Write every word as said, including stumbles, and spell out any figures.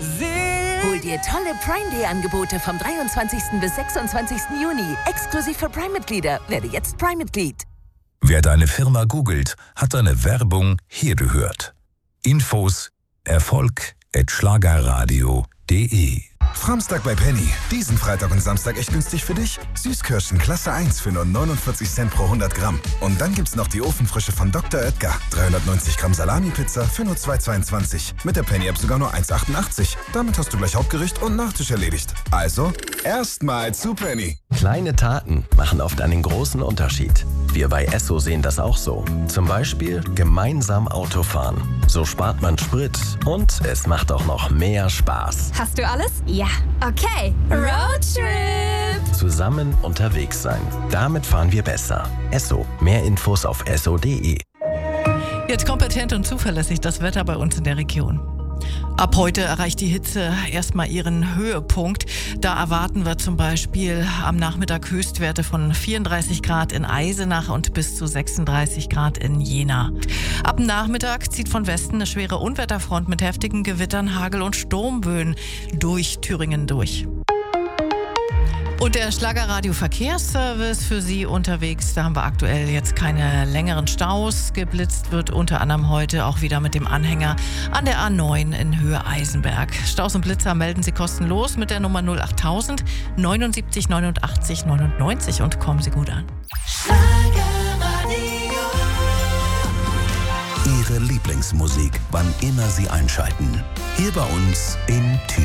Hol dir tolle Prime Day Angebote vom dreiundzwanzigsten bis sechsundzwanzigsten Juni. Exklusiv für Prime-Mitglieder. Werde jetzt Prime-Mitglied. Wer deine Firma googelt, hat deine Werbung hier gehört. Infos Erfolg at schlagerradio punkt de. Framstag bei Penny. Diesen Freitag und Samstag echt günstig für dich. Süßkirschen Klasse eins für nur neunundvierzig Cent pro hundert Gramm. Und dann gibt's noch die Ofenfrische von Doktor Oetker. dreihundertneunzig Gramm Salami-Pizza für nur zwei Euro zweiundzwanzig. Mit der Penny-App sogar nur eins Euro achtundachtzig. Damit hast du gleich Hauptgericht und Nachtisch erledigt. Also, erstmal zu Penny. Kleine Taten machen oft einen großen Unterschied. Wir bei Esso sehen das auch so. Zum Beispiel gemeinsam Auto fahren. So spart man Sprit und es macht auch noch mehr Spaß. Hast du alles? Ja. Okay. Roadtrip. Zusammen unterwegs sein. Damit fahren wir besser. Esso. Mehr Infos auf esso punkt de. Jetzt kompetent und zuverlässig das Wetter bei uns in der Region. Ab heute erreicht die Hitze erstmal ihren Höhepunkt. Da erwarten wir zum Beispiel am Nachmittag Höchstwerte von vierunddreißig Grad in Eisenach und bis zu sechsunddreißig Grad in Jena. Ab dem Nachmittag zieht von Westen eine schwere Unwetterfront mit heftigen Gewittern, Hagel und Sturmböen durch Thüringen durch. Und der Schlagerradio-Verkehrsservice für Sie unterwegs. Da haben wir aktuell jetzt keine längeren Staus. Geblitzt wird unter anderem heute auch wieder mit dem Anhänger an der A neun in Höhe Eisenberg. Staus und Blitzer melden Sie kostenlos mit der Nummer null acht tausend neunundsiebzig neunundachtzig neunundneunzig und kommen Sie gut an. Ihre Lieblingsmusik, wann immer Sie einschalten. Hier bei uns in Thüringen.